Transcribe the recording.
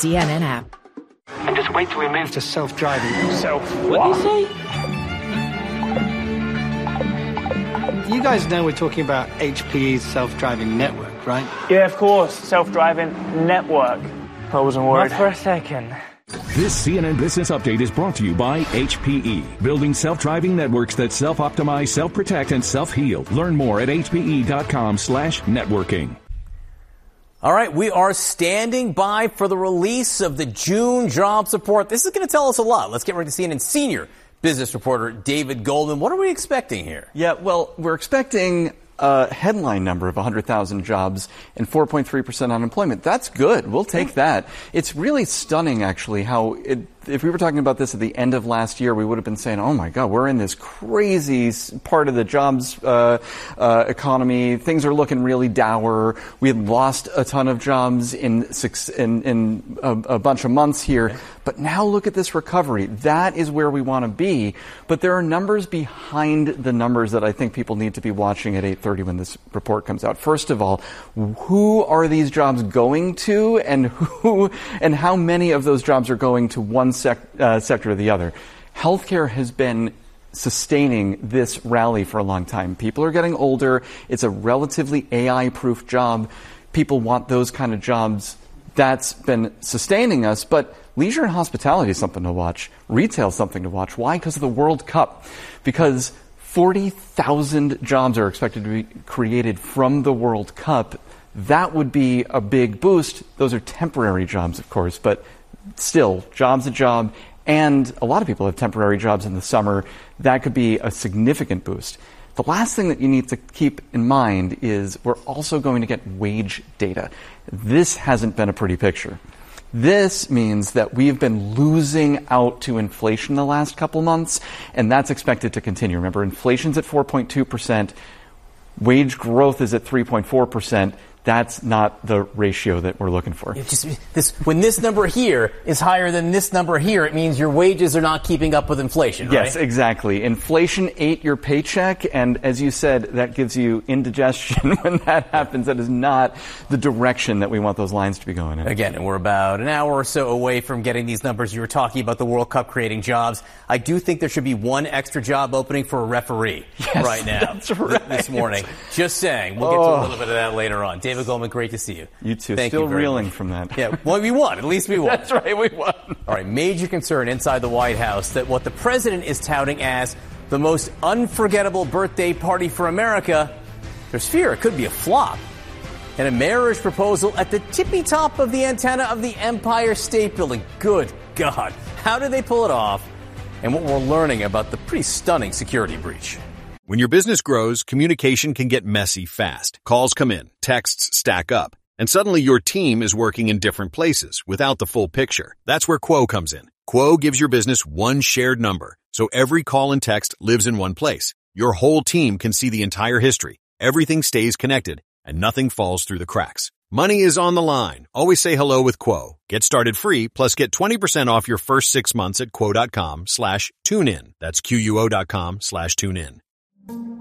CNN app. And just wait till we move to self-driving. What do you say? You guys know we're talking about HPE's self-driving network, right? Yeah, of course. Self-driving network. I wasn't worried. Not for a second. This CNN Business Update is brought to you by HPE, building self-driving networks that self-optimize, self-protect, and self-heal. Learn more at hpe.com/networking. All right, we are standing by for the release of the June jobs report. This is going to tell us a lot. Let's get right to CNN senior business reporter David Goldman. What are we expecting here? Yeah, well, we're expecting a headline number of 100,000 jobs and 4.3% unemployment. That's good. We'll take that. It's really stunning, actually, how if we were talking about this at the end of last year, we would have been saying, oh, my God, we're in this crazy part of the jobs economy. Things are looking really dour. We had lost a ton of jobs in a bunch of months here. But now look at this recovery. That is where we want to be. But there are numbers behind the numbers that I think people need to be watching at 8:30 when this report comes out. First of all, who are these jobs going to, and how many of those jobs are going to one sector or the other? Healthcare has been sustaining this rally for a long time. People are getting older. It's a relatively AI-proof job. People want those kind of jobs. That's been sustaining us, but leisure and hospitality is something to watch. Retail is something to watch. Why? Because of the World Cup. Because 40,000 jobs are expected to be created from the World Cup. That would be a big boost. Those are temporary jobs, of course, but still, job's a job. And a lot of people have temporary jobs in the summer. That could be a significant boost. The last thing that you need to keep in mind is we're also going to get wage data. This hasn't been a pretty picture. This means that we've been losing out to inflation the last couple months, and that's expected to continue. Remember, inflation's at 4.2%. Wage growth is at 3.4%. That's not the ratio that we're looking for. When this number here is higher than this number here, it means your wages are not keeping up with inflation, right? Yes, exactly. Inflation ate your paycheck, and as you said, that gives you indigestion when that happens. That is not the direction that we want those lines to be going in. Again, and we're about an hour or so away from getting these numbers. You were talking about the World Cup creating jobs. I do think there should be one extra job opening for a referee right now. That's right. This morning. Just saying. We'll get to a little bit of that later on. David Goldman, great to see you. You too. Thank Still you very reeling much. from that. Yeah, well, we won. At least we won. That's right, we won. All right, major concern inside the White House that what the president is touting as the most unforgettable birthday party for America, there's fear it could be a flop. And a marriage proposal at the tippy top of the antenna of the Empire State Building. Good God. How did they pull it off? And what we're learning about the pretty stunning security breach. When your business grows, communication can get messy fast. Calls come in, texts stack up, and suddenly your team is working in different places without the full picture. That's where Quo comes in. Quo gives your business one shared number, so every call and text lives in one place. Your whole team can see the entire history. Everything stays connected, and nothing falls through the cracks. Money is on the line. Always say hello with Quo. Get started free, plus get 20% off your first 6 months at quo.com/tunein. That's QUO.com/tunein.